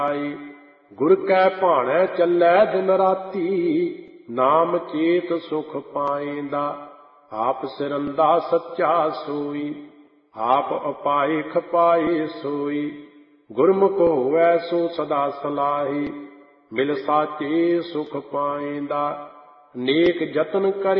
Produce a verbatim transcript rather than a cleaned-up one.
ਗੁਰ ਕੈ ਭਾਣੈ ਚੱਲੈ ਦਿਨ ਰਾਤੀ, ਨਾਮ ਚੇਤ ਸੁਖ ਪਾਏਂਦਾ। ਆਪ ਸਿਰੰਦਾ ਸੱਚਾ ਸੋਈ, ਆਪ ਅਪਾਏ ਖਪਾਏ ਸੋਈ। ਗੁਰਮੁਖ ਹੋਵੈ ਸੋ ਸਦਾ ਸਲਾਹੀ, ਮਿਲ ਸਾਚੇ ਸੁਖ ਪਾਏਂਦਾ। ਨੇਕ ਜਤਨ ਕਰੇ